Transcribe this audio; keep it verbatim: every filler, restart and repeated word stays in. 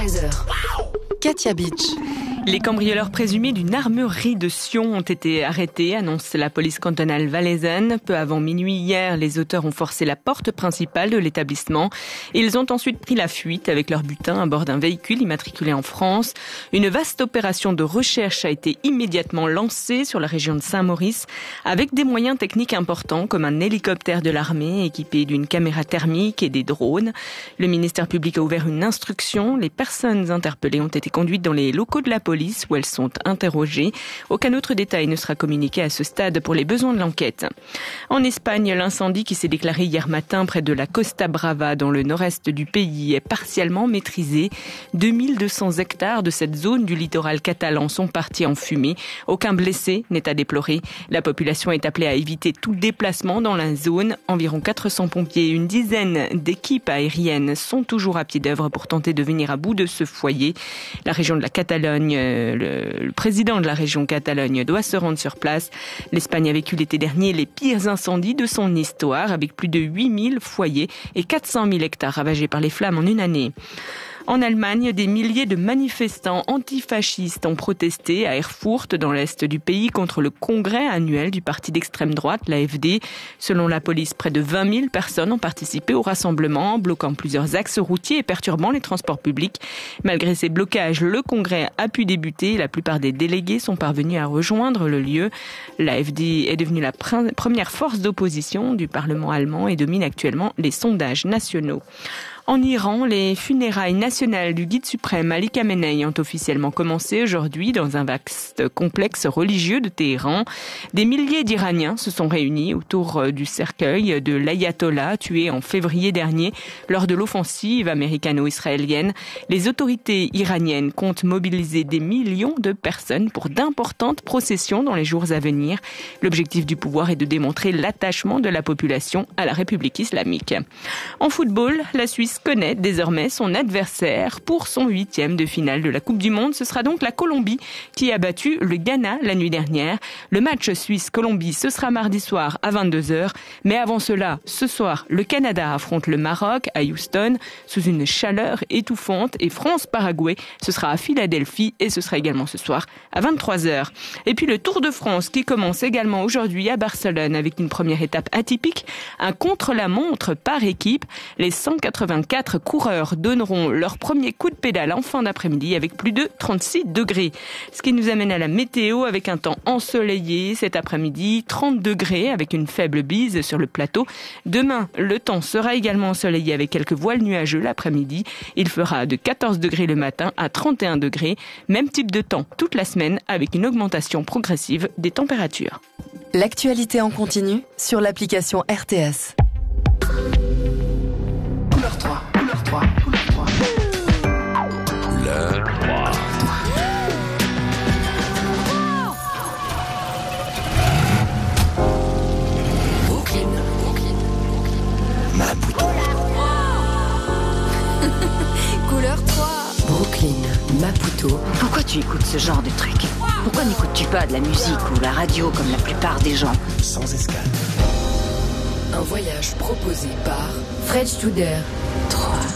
treize heures. Katia Beach. Les cambrioleurs présumés d'une armurerie de Sion ont été arrêtés, annonce la police cantonale valaisanne. Peu avant minuit hier, les auteurs ont forcé la porte principale de l'établissement. Ils ont ensuite pris la fuite avec leur butin à bord d'un véhicule immatriculé en France. Une vaste opération de recherche a été immédiatement lancée sur la région de Saint-Maurice avec des moyens techniques importants comme un hélicoptère de l'armée équipé d'une caméra thermique et des drones. Le ministère public a ouvert une instruction. Les personnes interpellées ont été conduites dans les locaux de la police où elles sont interrogées. Aucun autre détail ne sera communiqué à ce stade pour les besoins de l'enquête. En Espagne, l'incendie qui s'est déclaré hier matin près de la Costa Brava dans le nord-est du pays est partiellement maîtrisé. deux mille deux cents hectares de cette zone du littoral catalan sont partis en fumée. Aucun blessé n'est à déplorer. La population est appelée à éviter tout déplacement dans la zone. Environ quatre cents pompiers et une dizaine d'équipes aériennes sont toujours à pied d'œuvre pour tenter de venir à bout de ce foyer. La région de la Catalogne Le, le président de la région Catalogne doit se rendre sur place. L'Espagne a vécu l'été dernier les pires incendies de son histoire avec plus de huit mille foyers et quatre cent mille hectares ravagés par les flammes en une année. En Allemagne, des milliers de manifestants antifascistes ont protesté à Erfurt, dans l'est du pays, contre le congrès annuel du parti d'extrême droite, l'A F D. Selon la police, près de vingt mille personnes ont participé au rassemblement, bloquant plusieurs axes routiers et perturbant les transports publics. Malgré ces blocages, le congrès a pu débuter. La plupart des délégués sont parvenus à rejoindre le lieu. L'A F D est devenue la pr- première force d'opposition du Parlement allemand et domine actuellement les sondages nationaux. En Iran, les funérailles nationales du guide suprême Ali Khamenei ont officiellement commencé aujourd'hui dans un vaste complexe religieux de Téhéran. Des milliers d'Iraniens se sont réunis autour du cercueil de l'ayatollah tué en février dernier lors de l'offensive américano-israélienne. Les autorités iraniennes comptent mobiliser des millions de personnes pour d'importantes processions dans les jours à venir. L'objectif du pouvoir est de démontrer l'attachement de la population à la République islamique. En football, la Suisse connaît désormais son adversaire pour son huitième de finale de la Coupe du Monde. Ce sera donc la Colombie qui a battu le Ghana la nuit dernière. Le match Suisse-Colombie, ce sera mardi soir à vingt-deux heures. Mais avant cela, ce soir, le Canada affronte le Maroc à Houston sous une chaleur étouffante. Et France-Paraguay, ce sera à Philadelphie et ce sera également ce soir à vingt-trois heures. Et puis le Tour de France qui commence également aujourd'hui à Barcelone avec une première étape atypique, un contre-la-montre par équipe. Les cent quatre-vingt-quatre coureurs donneront leur premier coup de pédale en fin d'après-midi avec plus de trente-six degrés. Ce qui nous amène à la météo avec un temps ensoleillé cet après-midi, trente degrés avec une faible bise sur le plateau. Demain, le temps sera également ensoleillé avec quelques voiles nuageux l'après-midi. Il fera de quatorze degrés le matin à trente et un degrés. Même type de temps toute la semaine avec une augmentation progressive des températures. L'actualité en continu sur l'application R T S. Couleur trois, couleur trois, couleur trois. Couleur trois. Brooklyn, Brooklyn, Maputo. Couleur trois. Brooklyn, Maputo. Pourquoi tu écoutes ce genre de truc? Pourquoi n'écoutes-tu pas de la musique ou la radio comme la plupart des gens? Sans escale. Un voyage proposé par Fred Studer. trois.